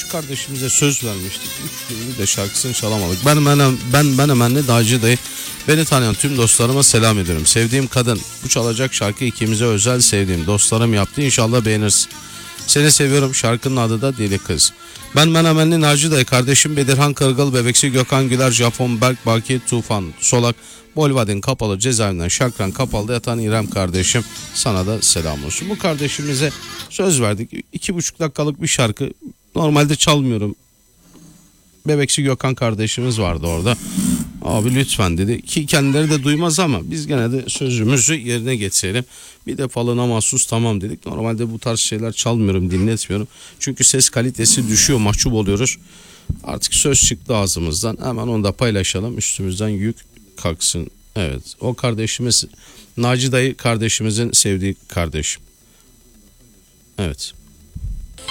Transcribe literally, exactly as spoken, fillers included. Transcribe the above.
Şu kardeşimize söz vermiştik. Üç gündür de şarkısını çalamadık. Ben ben ben ben Emenli Dağcı dayı. Beni tanıyan tüm dostlarıma selam ediyorum. Sevdiğim kadın. Bu çalacak şarkı ikimize özel, sevdiğim dostlarım yaptı. İnşallah beğenirsin. Seni seviyorum. Şarkının adı da Deli Kız. Ben Menemenli Naci dayı. Kardeşim Bedirhan Kırgıl, Bebeksi Gökhan Güler, Japon Berk, Baki Tufan Solak, Bolvadin Kapalı cezaevinden Şakran Kapalı'da yatan İrem kardeşim, sana da selam olsun. Bu kardeşimize söz verdik. İki buçuk dakikalık bir şarkı. Normalde çalmıyorum. Bebeksi Gökhan kardeşimiz vardı orada. Abi lütfen dedi ki kendileri de duymaz ama biz gene de sözümüzü yerine getirelim. Bir de falına mahsus tamam dedik. Normalde bu tarz şeyler çalmıyorum, dinletmiyorum. Çünkü ses kalitesi düşüyor, mahcup oluyoruz. Artık söz çıktı ağzımızdan. Hemen onu da paylaşalım. Üstümüzden yük kalksın. Evet, o kardeşimiz Naci dayı kardeşimizin sevdiği kardeşim. Evet.